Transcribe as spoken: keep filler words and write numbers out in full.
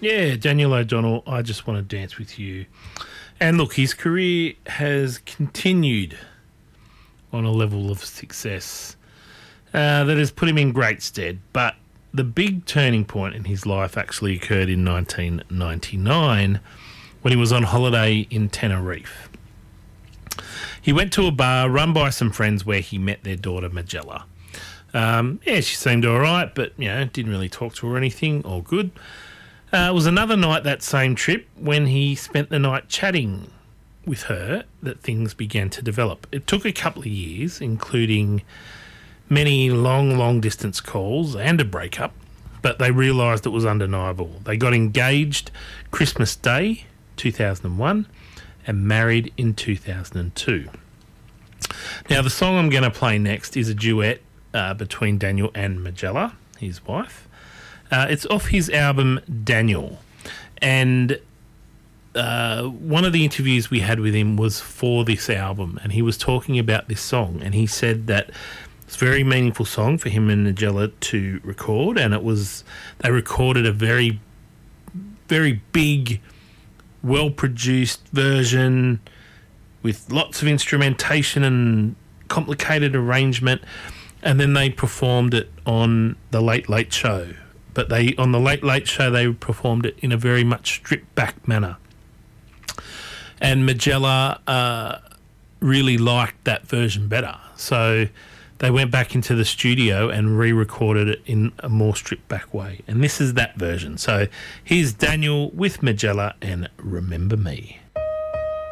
Yeah, Daniel O'Donnell, I Just Want to Dance With You. And look, his career has continued on a level of success uh, that has put him in great stead. But the big turning point in his life actually occurred in nineteen ninety-nine when he was on holiday in Tenerife. He went to a bar run by some friends where he met their daughter, Magella. Um, yeah, she seemed all right, but, you know, didn't really talk to her or anything. All good. Uh, it was another night that same trip when he spent the night chatting with her that things began to develop. It took a couple of years, including many long, long-distance calls and a breakup, but they realised it was undeniable. They got engaged Christmas Day, two thousand one, and married in two thousand two. Now, the song I'm going to play next is a duet uh, between Daniel and Magella, his wife. Uh, it's off his album Daniel, and uh, one of the interviews we had with him was for this album, and he was talking about this song, and he said that it's a very meaningful song for him and Magella to record, and it was they recorded a very, very big, well-produced version with lots of instrumentation and complicated arrangement, and then they performed it on the Late Late Show. But they on the Late Late Show, they performed it in a very much stripped-back manner. And Magella uh, really liked that version better. So they went back into the studio and re-recorded it in a more stripped-back way. And this is that version. So here's Daniel with Magella and Remember Me.